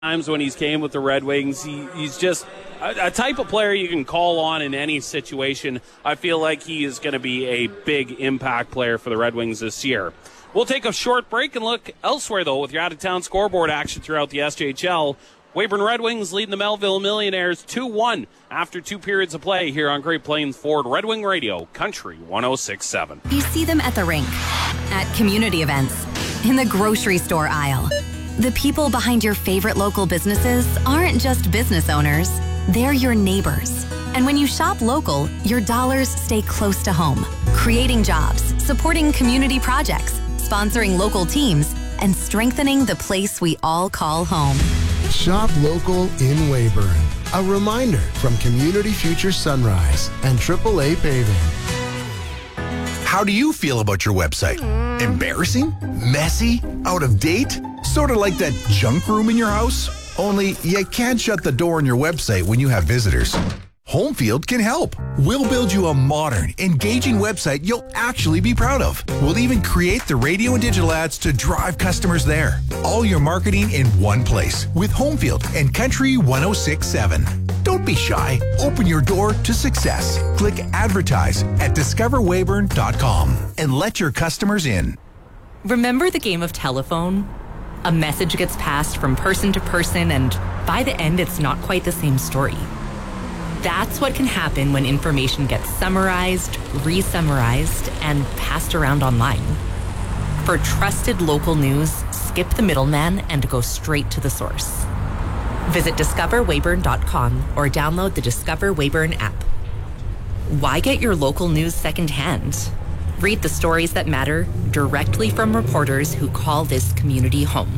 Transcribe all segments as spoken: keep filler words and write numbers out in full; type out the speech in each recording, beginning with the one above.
times when he's came with the Red Wings, he, he's just a, a type of player you can call on in any situation. I feel like he is going to be a big impact player for the Red Wings this year. We'll take a short break and look elsewhere, though, with your out-of-town scoreboard action throughout the S J H L. Weyburn Red Wings leading the Melville Millionaires two one after two periods of play here on Great Plains Ford Red Wing Radio, Country one oh six point seven. You see them at the rink, at community events, in the grocery store aisle. The people behind your favorite local businesses aren't just business owners, they're your neighbors. And when you shop local, your dollars stay close to home, creating jobs, supporting community projects, sponsoring local teams, and strengthening the place we all call home. Shop local in Weyburn. A reminder from Community Future Sunrise and triple A Paving. How do you feel about your website? Embarrassing? Messy? Out of date? Sort of like that junk room in your house? Only you can't shut the door on your website when you have visitors. Homefield can help. We'll build you a modern, engaging website you'll actually be proud of. We'll even create the radio and digital ads to drive customers there. All your marketing in one place with Homefield and Country one oh six point seven. Don't be shy. Open your door to success. Click advertise at discover weyburn dot com and let your customers in. Remember the game of telephone? A message gets passed from person to person, and by the end, it's not quite the same story. That's what can happen when information gets summarized, re-summarized, and passed around online. For trusted local news, skip the middleman and go straight to the source. Visit discover weyburn dot com or download the Discover Weyburn app. Why get your local news secondhand? Read the stories that matter directly from reporters who call this community home.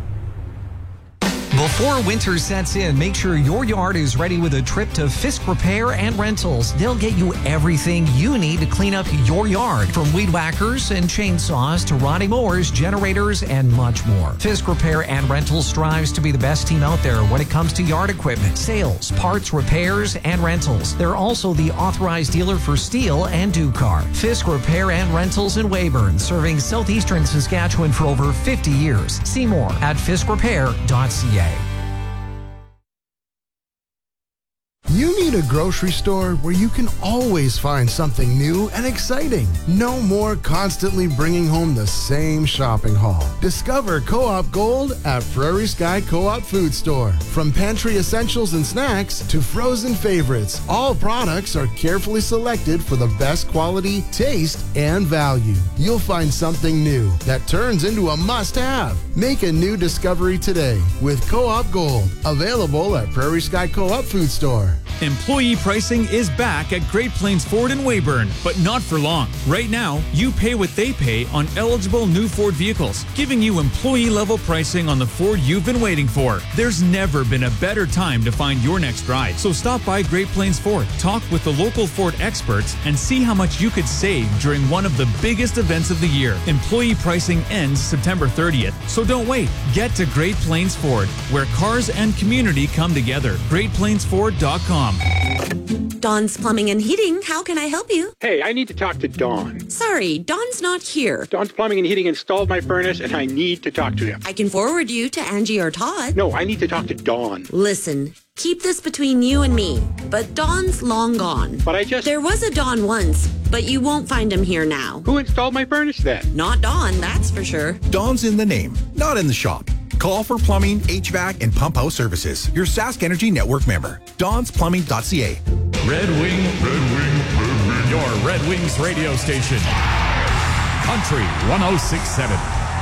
Before winter sets in, make sure your yard is ready with a trip to Fisk Repair and Rentals. They'll get you everything you need to clean up your yard, from weed whackers and chainsaws to riding mowers, generators, and much more. Fisk Repair and Rentals strives to be the best team out there when it comes to yard equipment, sales, parts, repairs, and rentals. They're also the authorized dealer for Steel and Ducar. Fisk Repair and Rentals in Weyburn, serving southeastern Saskatchewan for over fifty years. See more at fisk repair dot c a. You need a grocery store where you can always find something new and exciting. No more constantly bringing home the same shopping haul. Discover Co-op Gold at Prairie Sky Co-op Food Store. From pantry essentials and snacks to frozen favorites, all products are carefully selected for the best quality, taste, and value. You'll find something new that turns into a must-have. Make a new discovery today with Co-op Gold. Available at Prairie Sky Co-op Food Store. Employee pricing is back at Great Plains Ford in Weyburn, but not for long. Right now, you pay what they pay on eligible new Ford vehicles, giving you employee-level pricing on the Ford you've been waiting for. There's never been a better time to find your next ride. So stop by Great Plains Ford, talk with the local Ford experts, and see how much you could save during one of the biggest events of the year. Employee pricing ends September thirtieth, so don't wait. Get to Great Plains Ford, where cars and community come together. great plains ford dot com. Dawn's Plumbing and Heating, how can I help you? Hey, I need to talk to Dawn. Sorry, Dawn's not here. Dawn's Plumbing and Heating installed my furnace, and I need to talk to him. I can forward you to Angie or Todd. No, I need to talk to Dawn. Listen, keep this between you and me, but Dawn's long gone. But I just... There was a Dawn once, but you won't find him here now. Who installed my furnace then? Not Dawn, that's for sure. Dawn's in the name, not in the shop. Call for plumbing, H V A C, and pump house services. Your Sask Energy Network member. Dawn's Plumbing dot c a. Red Wing, Red Wing, Red Wing. Your Red Wings radio station. Country one oh six point seven.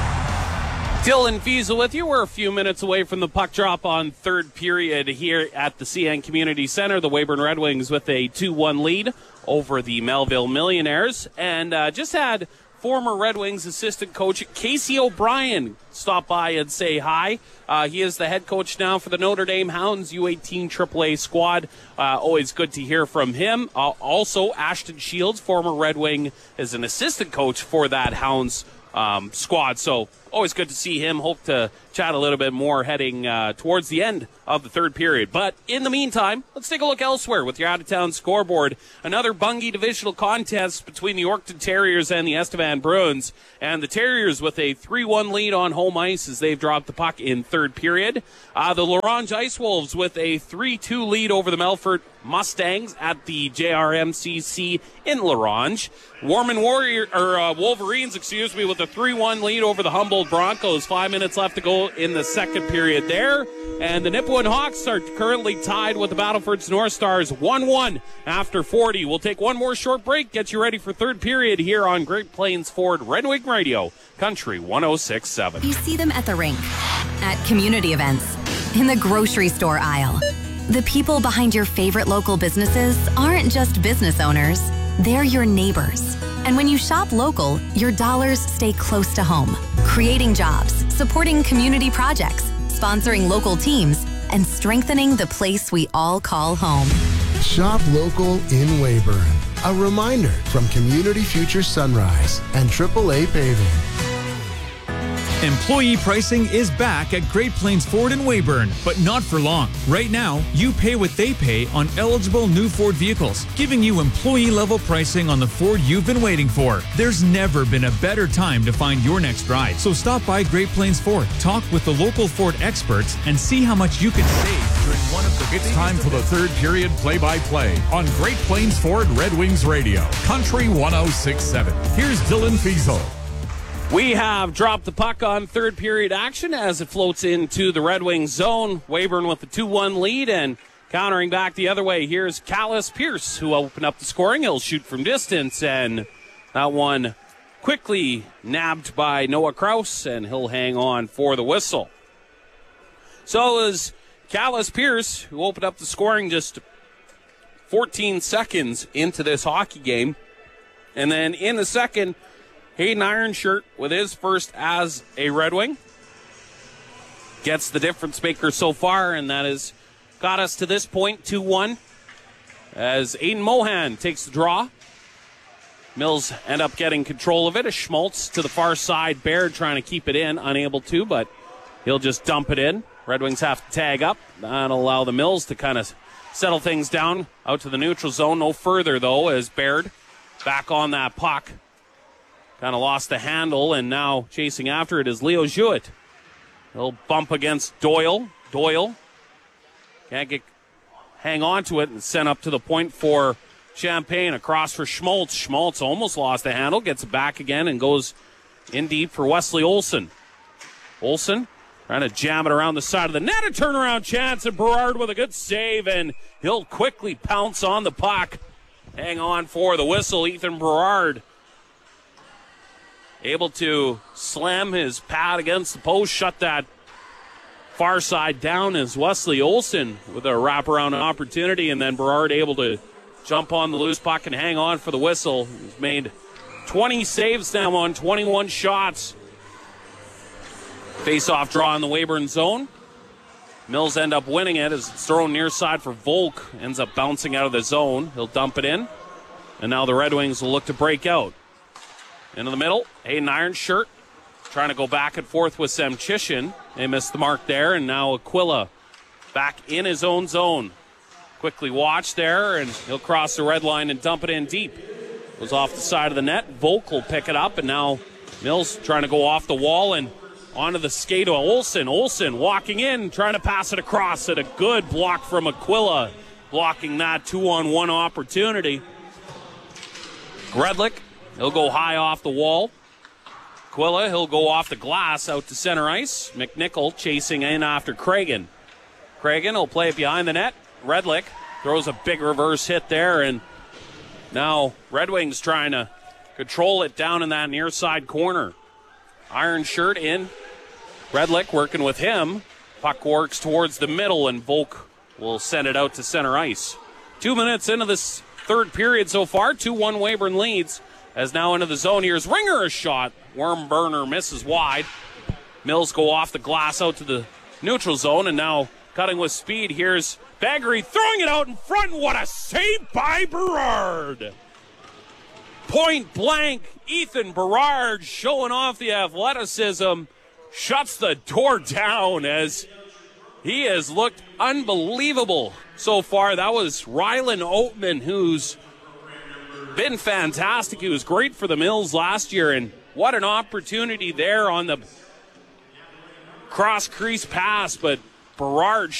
Dylan Fiesel with you. We're a few minutes away from the puck drop on third period here at the C N Community Center. The Weyburn Red Wings with a two one lead over the Melville Millionaires. And uh, just had former Red Wings assistant coach Casey O'Brien stop by and say hi. Uh, he is the head coach now for the Notre Dame Hounds U eighteen triple A squad. Uh, always good to hear from him. Uh, also, Ashton Shields, former Red Wing, is an assistant coach for that Hounds um, squad. So always good to see him. Hope to chat a little bit more heading uh, towards the end of the third period. But in the meantime, let's take a look elsewhere with your out-of-town scoreboard. Another Bungie divisional contest between the Yorkton Terriers and the Estevan Bruins. And the Terriers with a three one lead on home ice as they've dropped the puck in third period. Uh, the Larange Ice Wolves with a three two lead over the Melfort Mustangs at the J R M C C in Larange. Warman Warrior or uh, Wolverines, excuse me, with a three one lead over the Humboldt Broncos. Five minutes left to go in the second period there. And the Nipawin Hawks are currently tied with the Battlefords North Stars one one after forty. We'll take one more short break, get you ready for third period here on Great Plains Ford Red Wing Radio, Country one oh six point seven. You see them at the rink, at community events, in the grocery store aisle. The people behind your favorite local businesses aren't just business owners, they're your neighbors. And when you shop local, your dollars stay close to home, creating jobs, supporting community projects, sponsoring local teams, and strengthening the place we all call home. Shop local in Weyburn. A reminder from Community Future Sunrise and triple A Paving. Employee pricing is back at Great Plains Ford in Weyburn, but not for long. Right now, you pay what they pay on eligible new Ford vehicles, giving you employee-level pricing on the Ford you've been waiting for. There's never been a better time to find your next ride. So stop by Great Plains Ford, talk with the local Ford experts, and see how much you can save during one of the... It's time for the third period play-by-play on Great Plains Ford Red Wings Radio, Country one oh six point seven. Here's Dylan Fiesel. We have dropped the puck on third period action as it floats into the Red Wings zone. Weyburn with the two one lead, and countering back the other way, here's Callis Pierce, who opened up the scoring. He'll shoot from distance, and that one quickly nabbed by Noah Kraus, and he'll hang on for the whistle. So it was Callis Pierce who opened up the scoring just fourteen seconds into this hockey game. And then in the second, Hayden Ironshirt with his first as a Red Wing gets the difference maker so far, and that has got us to this point, two one, as Aiden Mohan takes the draw. Mills end up getting control of it. A Schmaltz to the far side. Baird trying to keep it in, unable to, but he'll just dump it in. Red Wings have to tag up. That'll allow the Mills to kind of settle things down out to the neutral zone. No further, though, as Baird back on that puck. Kind of lost the handle, and now chasing after it is Leo Jewett. He'll bump against Doyle. Doyle can't get hang on to it and sent up to the point for Champagne. Across for Schmaltz. Schmaltz almost lost the handle, gets it back again, and goes in deep for Wesley Olson. Olson trying to jam it around the side of the net. A turnaround chance, and Berard with a good save, and he'll quickly pounce on the puck. Hang on for the whistle. Ethan Berard able to slam his pad against the post, shut that far side down as Wesley Olson with a wraparound opportunity, and then Berard able to jump on the loose puck and hang on for the whistle. He's made twenty saves now on twenty-one shots. Face-off draw in the Weyburn zone. Mills end up winning it as it's thrown near side for Volk. Ends up bouncing out of the zone. He'll dump it in. And now the Red Wings will look to break out. Into the middle, Hayden Ironshirt trying to go back and forth with Semchishin. They missed the mark there, and now Aquila back in his own zone. Quickly watched there, and he'll cross the red line and dump it in deep. Goes off the side of the net. Volk will pick it up, and now Mills trying to go off the wall and onto the skate of Olson. Olson walking in, trying to pass it across, and a good block from Aquila, blocking that two-on-one opportunity. Gredlick, he'll go high off the wall. Aquila, he'll go off the glass out to center ice. McNichol chasing in after Cragen. Cragen will play it behind the net. Redlick throws a big reverse hit there, and now Red Wings trying to control it down in that near side corner. Ironshirt in. Redlick working with him. Puck works towards the middle, and Volk will send it out to center ice. Two minutes into this third period so far. two one Weyburn leads. As now into the zone, here's Ringer a shot. Worm burner misses wide. Mills go off the glass out to the neutral zone, and now cutting with speed. Here's Baggery throwing it out in front. What a save by Berard! Point blank, Ethan Berard showing off the athleticism shuts the door down as he has looked unbelievable so far. That was Rylan Oatman, who's been fantastic. He was great for the Mills last year, and what an opportunity there on the cross crease pass, but Berard